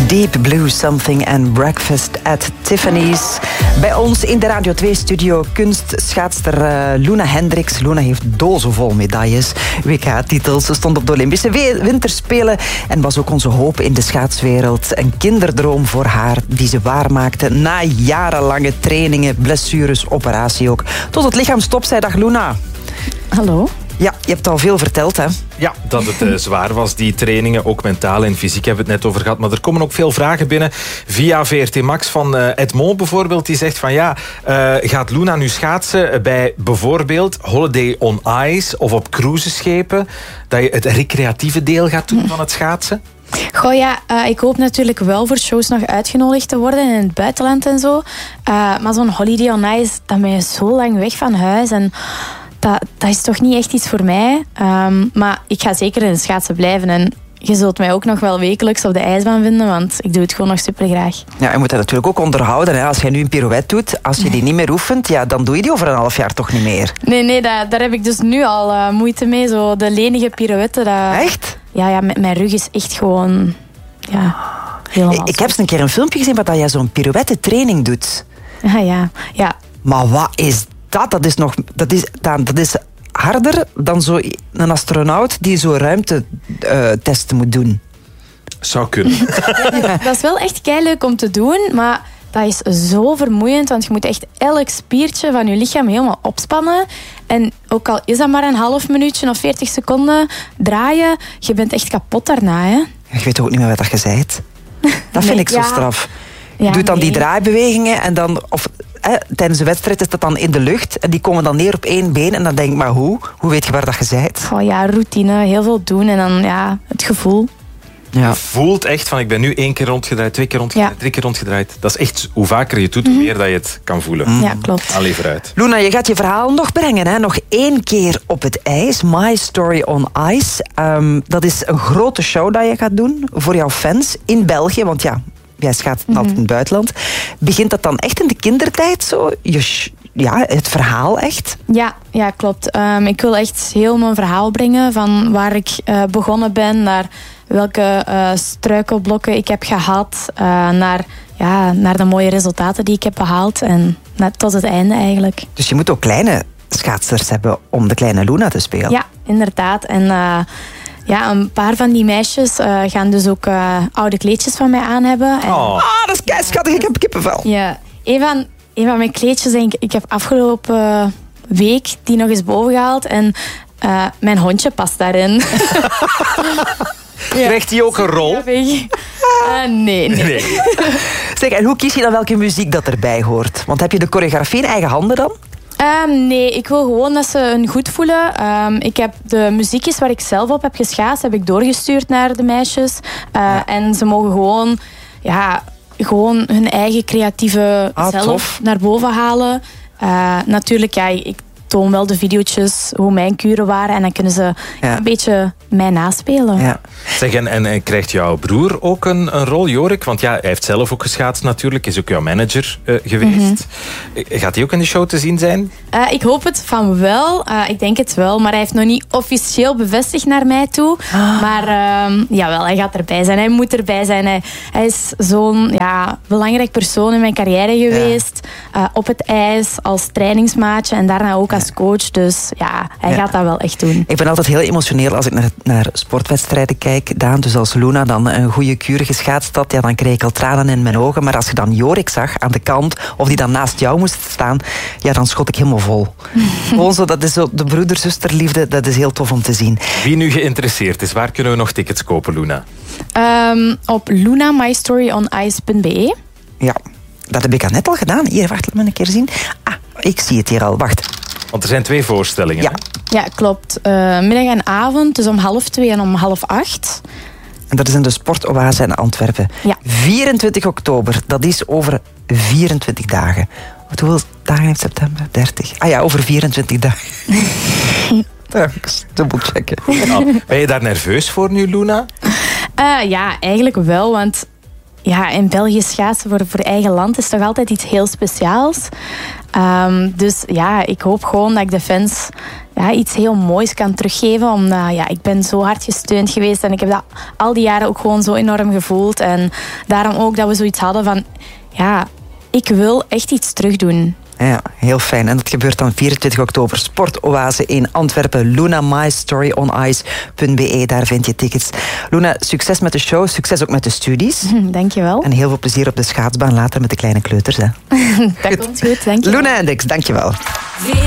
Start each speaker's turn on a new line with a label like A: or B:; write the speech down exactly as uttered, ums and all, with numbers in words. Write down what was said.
A: Deep Blue Something en Breakfast at Tiffany's. Bij ons in de Radio twee-studio kunstschaatster uh, Luna Hendricks. Luna heeft dozen vol medailles, W K-titels. Ze stond op de Olympische Winterspelen en was ook onze hoop in de schaatswereld. Een kinderdroom voor haar die ze waarmaakte na jarenlange trainingen, blessures, operatie ook. Tot het lichaam stop zei. Dag Luna.
B: Hallo.
A: Ja, je hebt al veel verteld, hè?
C: Ja, dat het uh, zwaar was, die trainingen. Ook mentaal en fysiek hebben we het net over gehad. Maar er komen ook veel vragen binnen via V R T Max van uh, Edmond bijvoorbeeld. Die zegt van ja, uh, gaat Luna nu schaatsen bij bijvoorbeeld Holiday on Ice of op cruiseschepen? Dat je het recreatieve deel gaat doen van het schaatsen?
B: Goh ja, uh, ik hoop natuurlijk wel voor shows nog uitgenodigd te worden in het buitenland en zo. Uh, maar zo'n Holiday on Ice, dan ben je zo lang weg van huis en... Dat, dat is toch niet echt iets voor mij. Um, maar ik ga zeker in het schaatsen blijven. En je zult mij ook nog wel wekelijks op de ijsbaan vinden. Want ik doe het gewoon nog super graag.
A: Ja, je moet dat natuurlijk ook onderhouden. Hè. Als jij nu een pirouette doet, als je die niet meer oefent, ja, dan doe je die over een half jaar toch niet meer.
B: Nee, nee, dat, daar heb ik dus nu al uh, moeite mee. Zo de lenige pirouette. Dat...
A: Echt?
B: Ja, ja, mijn rug is echt gewoon... Ja, helemaal.
A: Ik, ik heb eens een keer een filmpje gezien waar jij zo'n pirouette training doet.
B: Ah, ja, ja.
A: Maar wat is dat? Dat is nog... Dat is, dat is harder dan zo een astronaut die zo ruimtetesten uh, moet doen.
C: Zou kunnen.
B: Ja, dat is wel echt keileuk om te doen, maar dat is zo vermoeiend, want je moet echt elk spiertje van je lichaam helemaal opspannen. En ook al is dat maar een half minuutje of veertig seconden draaien, je bent echt kapot daarna. Hè?
A: Ik weet ook niet meer wat dat je zei. Dat vind
B: nee,
A: ik zo
B: ja.
A: straf. Je
B: Ja,
A: doet dan
B: nee.
A: die draaibewegingen en dan... Of, eh, tijdens de wedstrijd is dat dan in de lucht en die komen dan neer op één been en dan denk ik, maar hoe? Hoe weet je waar dat je bent?
B: Oh ja, routine, heel veel doen en dan ja, het gevoel.
A: Ja.
C: Je voelt echt van ik ben nu één keer rondgedraaid, twee keer rondgedraaid,
B: Ja.
C: drie keer rondgedraaid. Dat is echt, hoe vaker je het doet, hoe meer dat je het kan voelen.
B: Ja, klopt.
C: Allee, vooruit.
A: Luna, je gaat je verhaal nog brengen. Hè? Nog één keer op het ijs. My Story on Ice. Um, dat is een grote show dat je gaat doen voor jouw fans in België. Want ja, jij schaat mm-hmm. altijd in het buitenland. Begint dat dan echt in de kindertijd zo? Je, ja, het verhaal echt?
B: Ja, ja klopt. Um, ik wil echt heel mijn verhaal brengen van waar ik uh, begonnen ben naar welke uh, struikelblokken ik heb gehad, uh, naar, ja, naar de mooie resultaten die ik heb behaald en net tot het einde eigenlijk.
A: Dus je moet ook kleine schaatsers hebben om de kleine Luna te spelen?
B: Ja, inderdaad. En uh, ja, een paar van die meisjes uh, gaan dus ook uh, oude kleedjes van mij aan hebben. En,
C: Oh.
A: Ah, dat is keischattig. Ik heb kippenvel.
B: ja, een van, een van mijn kleedjes, denk ik, ik heb afgelopen week die nog eens boven gehaald en uh, mijn hondje past daarin.
C: Krijgt hij ook een rol?
B: Uh, nee, nee.
C: Nee.
A: Zeg, en hoe kies je dan welke muziek dat erbij hoort? Want heb je de choreografie in eigen handen dan?
B: Um, nee, ik wil gewoon dat ze hun goed voelen. Um, ik heb de muziekjes waar ik zelf op heb geschaatst, heb ik doorgestuurd naar de meisjes. Uh, ja. En ze mogen gewoon, ja, gewoon hun eigen creatieve
A: ah,
B: zelf
A: tof.
B: naar boven halen. Uh, natuurlijk, ja, ik toon wel de video's hoe mijn kuren waren en dan kunnen ze
A: ja.
B: een beetje mij naspelen.
A: Ja.
C: Zeg, en, en, en krijgt jouw broer ook een, een rol, Jorik? Want ja, hij heeft zelf ook geschaatst natuurlijk, is ook jouw manager uh, geweest. Mm-hmm. Gaat hij ook in de show te zien zijn?
B: Uh, ik hoop het van wel. Uh, ik denk het wel, maar hij heeft nog niet officieel bevestigd naar mij toe. Ah. Maar uh, jawel, hij gaat erbij zijn. Hij moet erbij zijn. Hij, hij is zo'n ja, belangrijk persoon in mijn carrière geweest. Ja. Uh, op het ijs, als trainingsmaatje en daarna ook als coach. Dus ja, hij ja. gaat dat wel echt doen.
A: Ik ben altijd heel emotioneel als ik naar, naar sportwedstrijden kijk, Daan. Dus als Luna dan een goede kuur geschaatst had, ja, dan kreeg ik al tranen in mijn ogen. Maar als je dan Jorik zag aan de kant, of die dan naast jou moest staan, ja, dan schot ik helemaal vol. Gewoon zo, dat is zo de broeder-zusterliefde, dat is heel tof om te zien.
C: Wie nu geïnteresseerd is, waar kunnen we nog tickets kopen, Luna?
B: Um, op luna my story on ice punt b e.
A: Ja, dat heb ik net al gedaan. Hier, wacht, laat me een keer zien. Ah, ik zie het hier al, wacht.
C: Want er zijn twee voorstellingen.
A: Ja,
B: ja klopt. Uh, middag en avond, dus om half twee en om half acht.
A: En dat is in de Sportoase in Antwerpen.
B: Ja.
A: vierentwintig oktober, dat is over vierentwintig dagen. Wat, hoeveel dagen heeft september? dertig. Ah ja, over vierentwintig dagen. Dubbel checken.
C: Nou, ben je daar nerveus voor nu, Luna?
B: Uh, ja, eigenlijk wel, want ja, in België schaatsen voor, voor eigen land is toch altijd iets heel speciaals. Um, dus ja, ik hoop gewoon dat ik de fans ja, iets heel moois kan teruggeven. Omdat ja, ik ben zo hard gesteund geweest en ik heb dat al die jaren ook gewoon zo enorm gevoeld. En daarom ook dat we zoiets hadden van, ja, ik wil echt iets terugdoen.
A: Ja, heel fijn. En dat gebeurt dan vierentwintig oktober. Sportoase in Antwerpen. Luna, my story on ice punt b e. Daar vind je tickets. Luna, succes met de show. Succes ook met de studies.
B: Dank je wel.
A: En heel veel plezier op de schaatsbaan later met de kleine kleuters. Hè.
B: Dat goed. Komt goed, dank je wel.
A: Luna Hendricks, dank je wel.